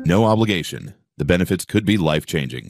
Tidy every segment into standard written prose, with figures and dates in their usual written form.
No obligation. The benefits could be life-changing.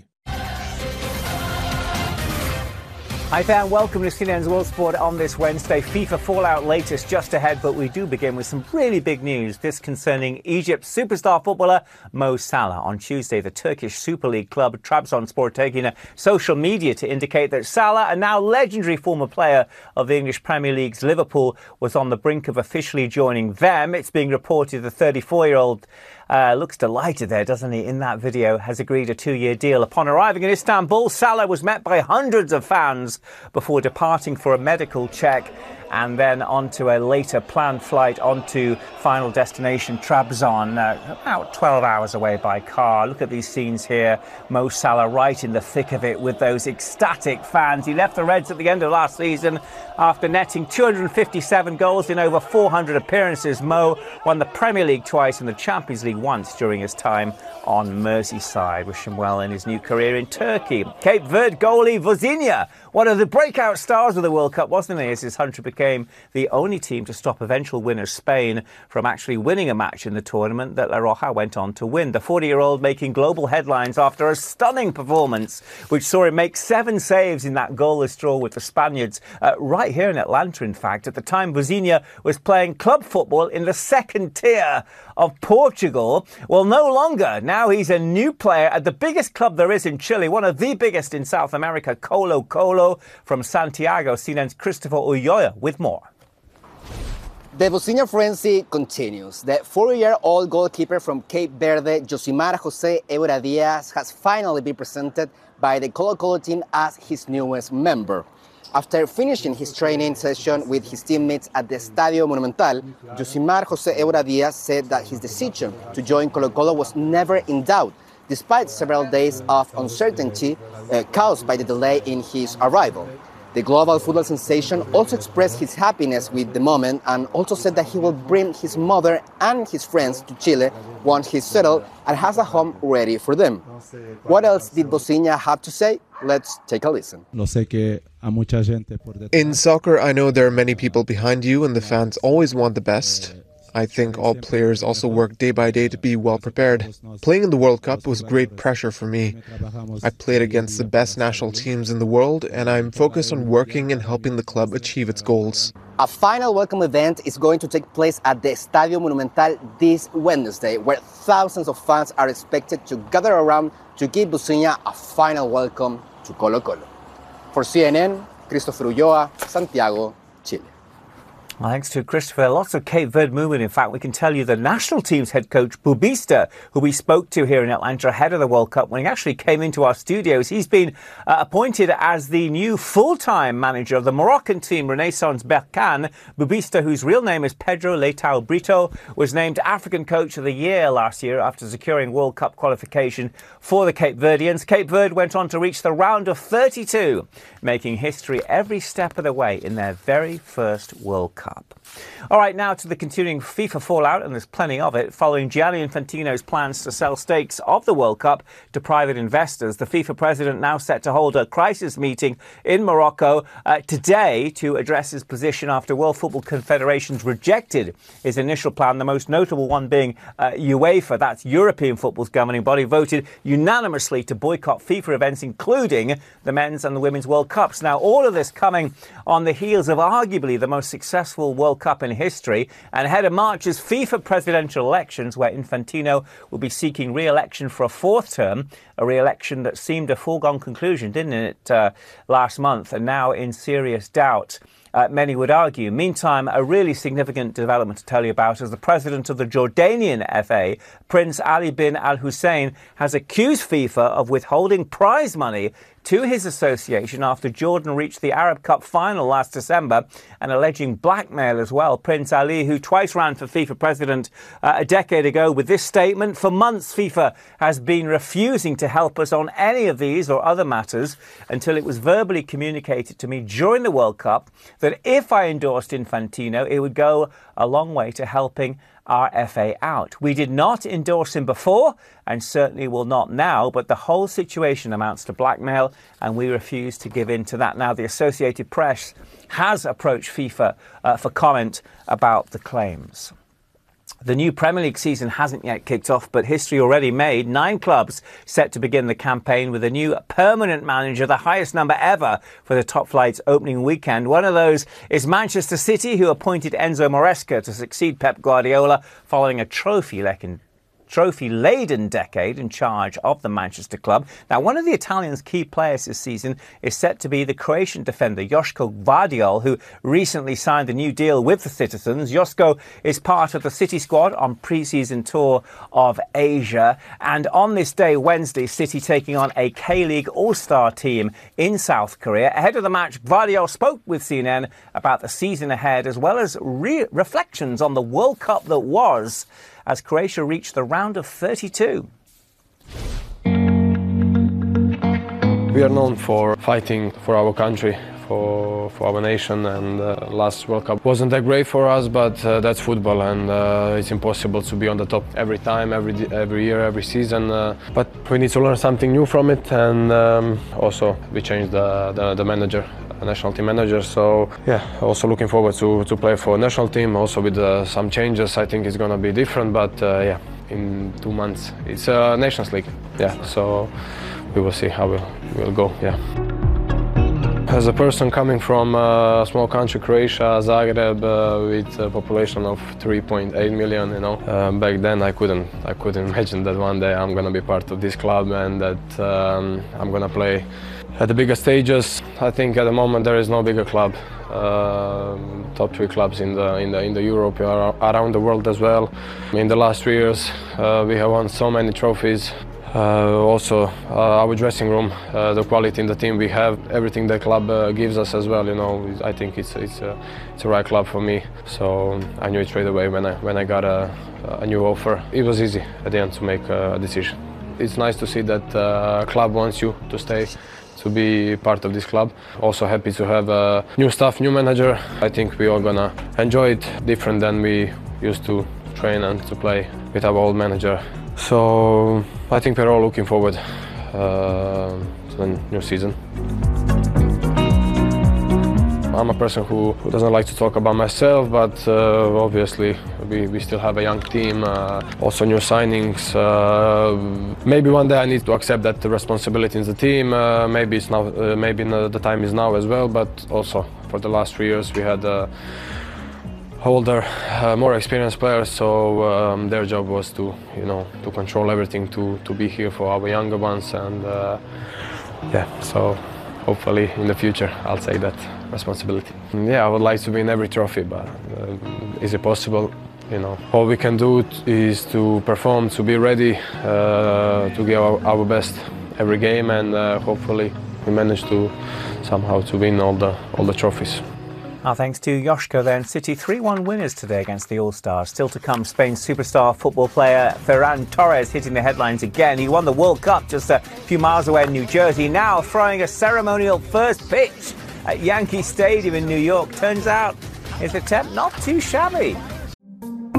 Hi there and welcome to CNN's World Sport on this Wednesday. FIFA Fallout latest just ahead, but we do begin with some really big news. This concerning Egypt's superstar footballer Mo Salah. On Tuesday, the Turkish Super League club Trabzonspor taking to social media to indicate that Salah, a now legendary former player of the English Premier League's Liverpool, was on the brink of officially joining them. It's being reported the 34-year-old looks delighted there, doesn't he, in that video, has agreed a 2-year deal. Upon arriving in Istanbul, Salah was met by hundreds of fans before departing for a medical check and then onto a later planned flight onto final destination Trabzon, about 12 hours away by car. Look at these scenes here. Mo Salah right in the thick of it with those ecstatic fans. He left the Reds at the end of last season after netting 257 goals in over 400 appearances. Mo won the Premier League twice and the Champions League once during his time on Merseyside. Wish him well in his new career in Turkey. Cape Verde goalie Vozinha, one of the breakout stars of the World Cup, wasn't he, as his country became the only team to stop eventual winner Spain from actually winning a match in the tournament that La Roja went on to win. The 40-year-old making global headlines after a stunning performance, which saw him make 7 saves in that goalless draw with the Spaniards, right here in Atlanta, in fact. At the time, Vozinha was playing club football in the second tier of Portugal. Well, no longer. Now he's a new player at the biggest club there is in Chile, one of the biggest in South America, Colo-Colo. From Santiago, CNN's Christopher Ulloa with more. The Vozinha frenzy continues. The 40-year-old goalkeeper from Cape Verde, Josimar José Évora Díaz, has finally been presented by the Colo-Colo team as his newest member. After finishing his training session with his teammates at the Estadio Monumental, Josimar José Évora Díaz said that his decision to join Colo-Colo was never in doubt, despite several days of uncertainty caused by the delay in his arrival. The global football sensation also expressed his happiness with the moment and also said that he will bring his mother and his friends to Chile once he's settled and has a home ready for them. What else did Vozinha have to say? Let's take a listen. In soccer, I know there are many people behind you and the fans always want the best. I think all players also work day by day to be well prepared. Playing in the World Cup was great pressure for me. I played against the best national teams in the world, and I'm focused on working and helping the club achieve its goals. A final welcome event is going to take place at the Estadio Monumental this Wednesday, where thousands of fans are expected to gather around to give Vozinha a final welcome to Colo-Colo. For CNN, Christopher Ulloa, Santiago, Chile. Well, thanks to Christopher. Lots of Cape Verde movement. In fact, we can tell you the national team's head coach, Bubista, who we spoke to here in Atlanta ahead of the World Cup when he actually came into our studios. He's been appointed as the new full-time manager of the Moroccan team, Renaissance Berkane. Bubista, whose real name is Pedro Leitao Brito, was named African Coach of the Year last year after securing World Cup qualification for the Cape Verdeans. Cape Verde went on to reach the round of 32, making history every step of the way in their very first World Cup. All right, now to the continuing FIFA fallout, and there's plenty of it. Following Gianni Infantino's plans to sell stakes of the World Cup to private investors, the FIFA president now set to hold a crisis meeting in Morocco today to address his position after World Football Confederations rejected his initial plan, the most notable one being UEFA, that's European football's governing body, voted unanimously to boycott FIFA events, including the men's and the women's World Cups. Now, all of this coming on the heels of arguably the most successful World Cup in history and ahead of March's FIFA presidential elections, where Infantino will be seeking re-election for a 4th term, a re-election that seemed a foregone conclusion, didn't it, last month, and now in serious doubt. Many would argue. Meantime, a really significant development to tell you about is the president of the Jordanian FA, Prince Ali bin Al Hussein, has accused FIFA of withholding prize money to his association after Jordan reached the Arab Cup final last December, and alleging blackmail as well. Prince Ali, who twice ran for FIFA president a decade ago, with this statement: "For months, FIFA has been refusing to help us on any of these or other matters until it was verbally communicated to me during the World Cup that if I endorsed Infantino, it would go a long way to helping our FA out. We did not endorse him before and certainly will not now, but the whole situation amounts to blackmail and we refuse to give in to that." Now, the Associated Press has approached FIFA for comment about the claims. The new Premier League season hasn't yet kicked off, but history already made. 9 clubs set to begin the campaign with a new permanent manager, the highest number ever for the top flight's opening weekend. One of those is Manchester City, who appointed Enzo Maresca to succeed Pep Guardiola following a trophy-laden decade in charge of the Manchester club. Now, one of the Italians' key players this season is set to be the Croatian defender Joško Gvardiol, who recently signed a new deal with the Citizens. Joško is part of the City squad on pre-season tour of Asia. And on this day, Wednesday, City taking on a K-League All-Star team in South Korea. Ahead of the match, Gvardiol spoke with CNN about the season ahead, as well as reflections on the World Cup that was, as Croatia reached the round of 32. We are known for fighting for our country, for our nation, and last World Cup wasn't that great for us, but that's football, and it's impossible to be on the top every time, every year, every season. But we need to learn something new from it, and also we changed the manager. National team manager, so yeah, also looking forward to play for national team, also with some changes. I think it's gonna be different, but yeah, in 2 months it's a Nations League, yeah, so we will see how we'll go, yeah. As a person coming from a small country, Croatia, Zagreb, with a population of 3.8 million, you know, back then I couldn't imagine that one day I'm gonna be part of this club and that I'm gonna play at the bigger stages. I think at the moment there is no bigger club. Top 3 clubs in the Europe, around the world as well. In the last 3 years, we have won so many trophies. Also, our dressing room, the quality in the team we have, everything the club gives us as well. You know, I think it's a right club for me. So I knew it straight away when I got a new offer. It was easy at the end to make a decision. It's nice to see that club wants you to stay, to be part of this club. Also happy to have new staff, new manager. I think we all gonna enjoy it different than we used to train and to play with our old manager. So I think we're all looking forward to the new season. I'm a person who doesn't like to talk about myself, but obviously we still have a young team, also new signings. Maybe one day I need to accept that the responsibility in the team. Maybe it's now, maybe the time is now as well. But also for the last 3 years we had older, more experienced players, so their job was to, you know, to control everything, to be here for our younger ones, and yeah, so hopefully in the future I'll take that responsibility. Yeah, I would like to win every trophy, but is it possible? You know, all we can do is to perform, to be ready, to give our best every game, and hopefully we manage to somehow to win all the trophies. Our thanks to Joško then. City 3-1 winners today against the All-Stars. Still to come, Spain's superstar football player Ferran Torres hitting the headlines again. He won the World Cup just a few miles away in New Jersey, now throwing a ceremonial first pitch at Yankee Stadium in New York. Turns out his attempt not too shabby.